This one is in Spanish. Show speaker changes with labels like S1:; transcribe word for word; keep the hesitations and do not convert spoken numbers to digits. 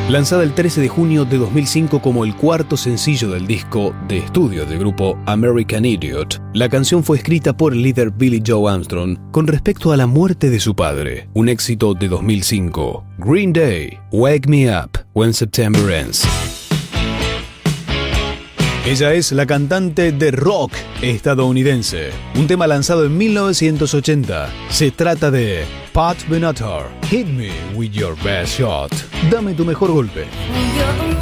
S1: Lanzada el trece de junio de dos mil cinco como el cuarto sencillo del disco de estudio del grupo American Idiot, la canción fue escrita por el líder Billy Joe Armstrong con respecto a la muerte de su padre, un éxito de dos mil cinco. Green Day, Wake Me Up When September Ends. Ella es la cantante de rock estadounidense, un tema lanzado en mil novecientos ochenta. Se trata de Pat Benatar, Hit Me With Your Best Shot. Dame tu mejor golpe.